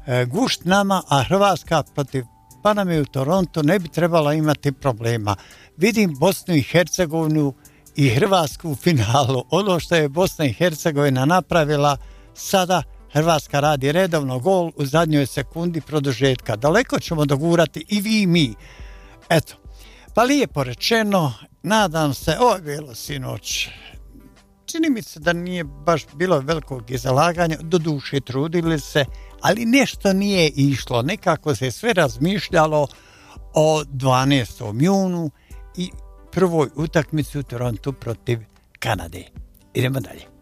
gušt nama, a Hrvatska protiv Paname u Torontu ne bi trebala imati problema. Vidim Bosnu i Hercegovinu i Hrvatsku u finalu. Ono što je Bosna i Hercegovina napravila, sada Hrvatska radi redovno gol u zadnjoj sekundi produžetka. Daleko ćemo dogurati i vi i mi. Eto, pa lijepo rečeno, nadam se, ovo je bilo sinoć. Čini mi se da nije baš bilo velikog izlaganja, do duše trudili se, ali nešto nije išlo. Nekako se sve razmišljalo o 12. junu i prvoj utakmici u Torontu protiv Kanade. Idemo dalje.